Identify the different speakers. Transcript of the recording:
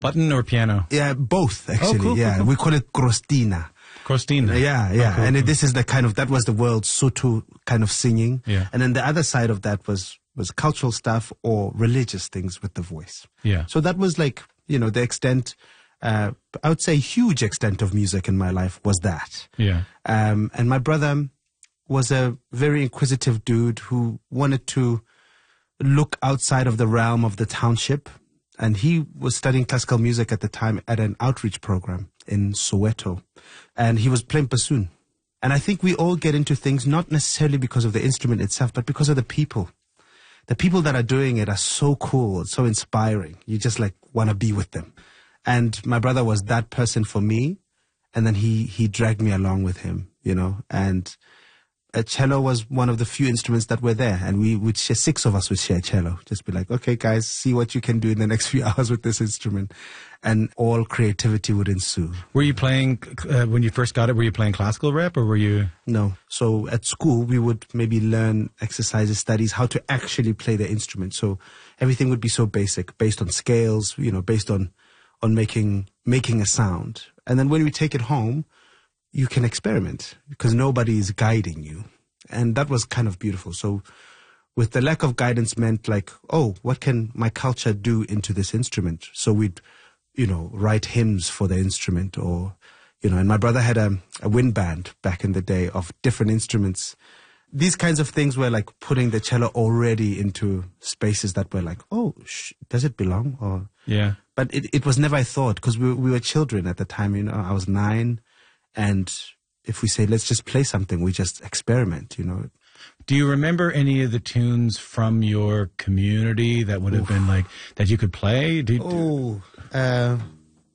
Speaker 1: Button or piano?
Speaker 2: Yeah, both actually.
Speaker 1: Oh, cool,
Speaker 2: yeah,
Speaker 1: cool.
Speaker 2: we call it crostina.
Speaker 1: Crostina.
Speaker 2: Yeah, yeah.
Speaker 1: Oh, cool,
Speaker 2: And
Speaker 1: cool.
Speaker 2: this is that was the world Sotho kind of singing.
Speaker 1: Yeah.
Speaker 2: And then the other side of that was cultural stuff or religious things with the voice.
Speaker 1: Yeah.
Speaker 2: So that was like, the extent, I would say huge extent of music in my life was that.
Speaker 1: Yeah.
Speaker 2: And my brother was a very inquisitive dude who wanted to look outside of the realm of the township. And he was studying classical music at the time at an outreach program in Soweto. And he was playing bassoon. And I think we all get into things not necessarily because of the instrument itself, but because of the people. The people that are doing it are so cool, so inspiring. You just like want to be with them. And my brother was that person for me. And then he dragged me along with him, and a cello was one of the few instruments that were there. And we would share, 6 of us would share cello. Just be like, okay, guys, see what you can do in the next few hours with this instrument. And all creativity would ensue.
Speaker 1: Were you playing, when you first got it, were you playing classical rep or were you?
Speaker 2: No. So at school, we would maybe learn exercises, studies, how to actually play the instrument. So everything would be so basic, based on scales, based on making a sound. And then when we take it home, you can experiment because nobody is guiding you. And that was kind of beautiful. So with the lack of guidance meant like, oh, what can my culture do into this instrument? So we'd, write hymns for the instrument or, and my brother had a wind band back in the day of different instruments. These kinds of things were like putting the cello already into spaces that were like, oh, does it belong? Or
Speaker 1: Yeah.
Speaker 2: But it was never a thought because we were children at the time. I was 9. And if we say, let's just play something, we just experiment,
Speaker 1: Do you remember any of the tunes from your community that would have been like, that you could play?